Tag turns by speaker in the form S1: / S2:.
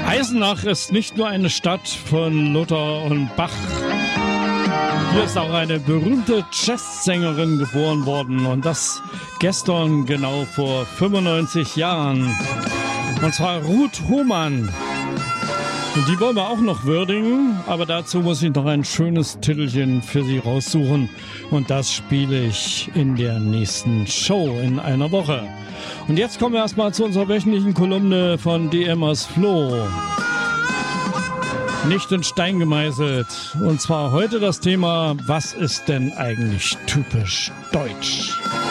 S1: Eisenach ist nicht nur eine Stadt von Luther und Bach. Hier ist auch eine berühmte Jazzsängerin geboren worden und das gestern genau vor 95 Jahren. Und zwar Ruth Hohmann. Und die wollen wir auch noch würdigen, aber dazu muss ich noch ein schönes Titelchen für Sie raussuchen. Und das spiele ich in der nächsten Show in einer Woche. Und jetzt kommen wir erstmal zu unserer wöchentlichen Kolumne von DM aus Floh. Nicht in Stein gemeißelt. Und zwar heute das Thema, was ist denn eigentlich typisch deutsch?